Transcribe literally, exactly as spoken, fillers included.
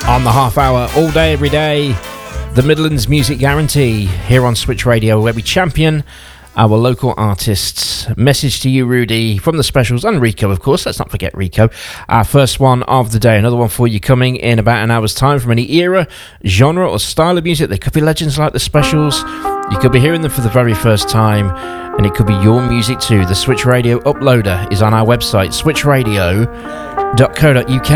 On the half hour, all day, every day, the Midlands Music Guarantee here on Switch Radio, where we champion our local artists. Message to you, Rudy, from the specials, and Rico, of course. Let's not forget Rico. Our first one of the day. Another one for you coming in about an hour's time from any era, genre, or style of music. They could be legends like the specials. You could be hearing them for the very first time, and it could be your music too. The Switch Radio uploader is on our website, switch radio dot co dot uk.